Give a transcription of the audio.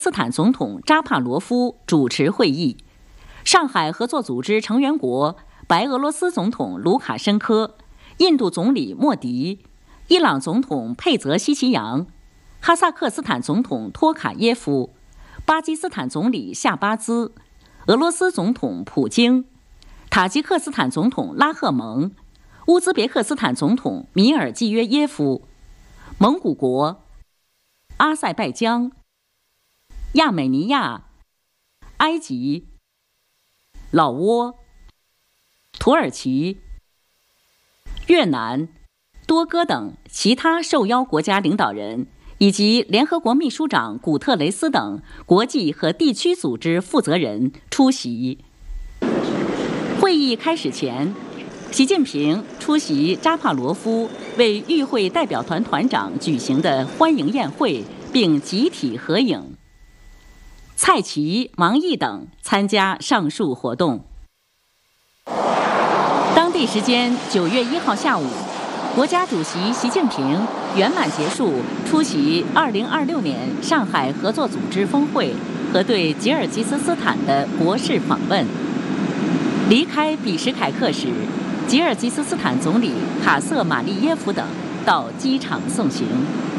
斯坦总统扎帕罗夫主持会议，上海合作组织成员国白俄罗斯总统卢卡申科、印度总理莫迪、伊朗总统佩泽西奇扬、哈萨克斯坦总统托卡耶夫、巴基斯坦总理夏巴兹、俄罗斯总统普京、塔吉克斯坦总统拉赫蒙、乌兹别克斯坦总统米尔济约耶夫、蒙古国、阿塞拜疆、亚美尼亚、埃及、老挝、土耳其、越南、多哥等其他受邀国家领导人，以及联合国秘书长古特雷斯等国际和地区组织负责人出席。会议开始前，习近平出席扎帕罗夫为与会代表团团长举行的欢迎宴会，并集体合影。蔡奇、王毅等参加上述活动。当地时间9月1号下午，国家主席习近平圆满结束出席2026年上海合作组织峰会和对吉尔吉斯斯坦的国事访问。离开比什凯克时，吉尔吉斯斯坦总理卡瑟马利耶夫等到机场送行。